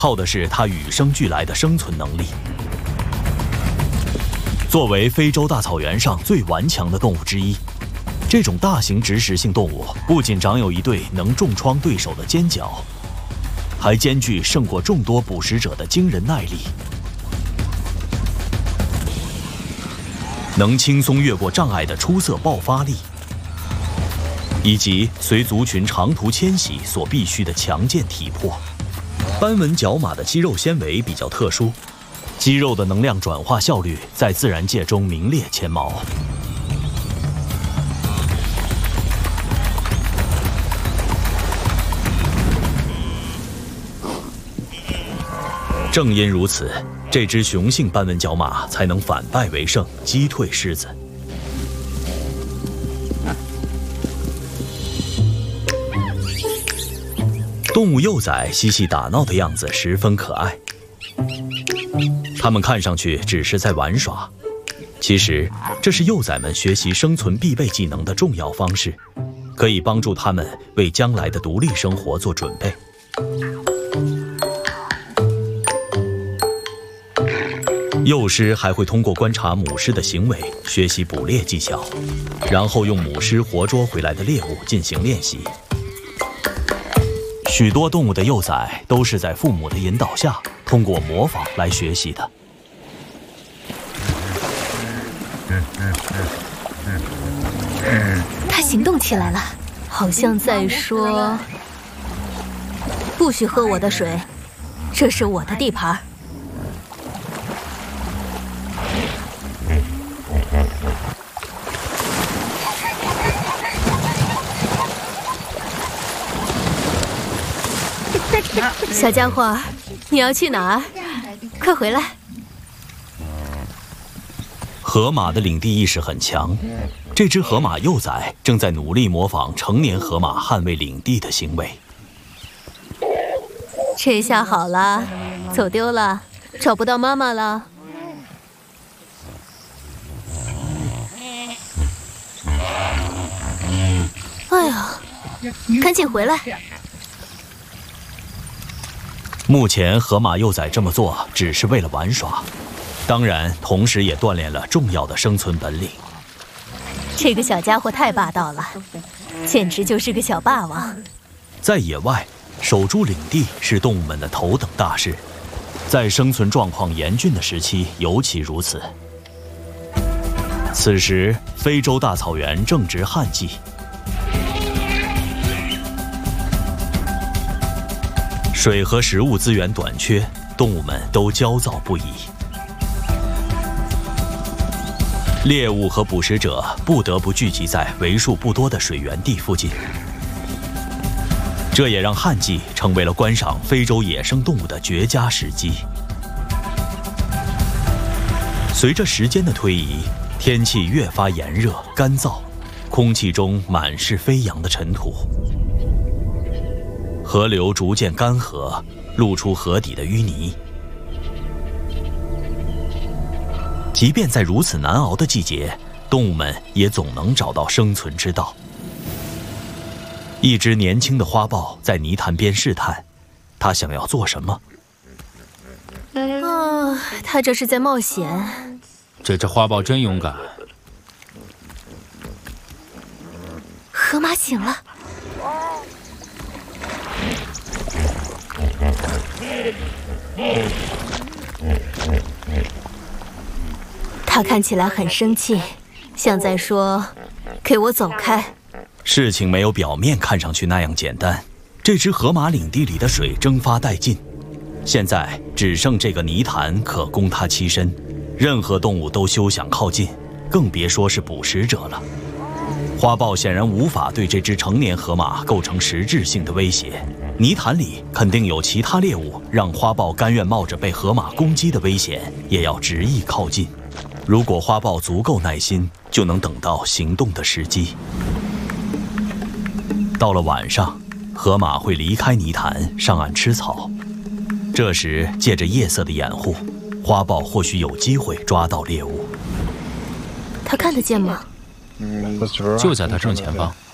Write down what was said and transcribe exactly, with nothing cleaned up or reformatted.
靠的是它与生俱来的生存能力。作为非洲大草原上最顽强的动物之一，这种大型植食性动物不仅长有一对能重创对手的尖角，还兼具胜过众多捕食者的惊人耐力，能轻松越过障碍的出色爆发力，以及随族群长途迁徙所必须的强健体魄。斑纹角马的肌肉纤维比较特殊，肌肉的能量转化效率在自然界中名列前茅。正因如此，这只雄性斑纹角马才能反败为胜，击退狮子。动物幼崽嬉戏打闹的样子十分可爱，它们看上去只是在玩耍，其实这是幼崽们学习生存必备技能的重要方式，可以帮助它们为将来的独立生活做准备。幼狮还会通过观察母狮的行为学习捕猎技巧，然后用母狮活捉回来的猎物进行练习。许多动物的幼崽都是在父母的引导下，通过模仿来学习的。 它行动起来了，好像在说：“不许喝我的水，这是我的地盘。”小家伙，你要去哪儿？快回来！ 河马的领地意识很强，这只河马幼崽正在努力模仿成年河马捍卫领地的行为。 这下好了，走丢了，找不到妈妈了。哎呀，赶紧回来！ 目前河马幼崽这么做只是为了玩耍，当然同时也锻炼了重要的生存本领。 这个小家伙太霸道了，简直就是个小霸王。 在野外，守住领地是动物们的头等大事，在生存状况严峻的时期尤其如此。此时，非洲大草原正值旱季。水和食物资源短缺，动物们都焦躁不已。猎物和捕食者不得不聚集在为数不多的水源地附近，这也让旱季成为了观赏非洲野生动物的绝佳时机。随着时间的推移，天气越发炎热干燥，空气中满是飞扬的尘土。河流逐渐干涸，露出河底的淤泥。即便在如此难熬的季节，动物们也总能找到生存之道。一只年轻的花豹在泥潭边试探，它想要做什么？ 啊，它这是在冒险。 这只花豹真勇敢。 河马醒了。他看起来很生气，像在说：“给我走开。” 事情没有表面看上去那样简单。这只河马领地里的水蒸发殆尽，现在只剩这个泥潭可供它栖身，任何动物都休想靠近，更别说是捕食者了。花豹显然无法对这只成年河马构成实质性的威胁，泥潭里肯定有其他猎物，让花豹甘愿冒着被河马攻击的危险，也要执意靠近。如果花豹足够耐心，就能等到行动的时机。到了晚上，河马会离开泥潭，上岸吃草。这时，借着夜色的掩护，花豹或许有机会抓到猎物。 他看得见吗？ 就在他正前方。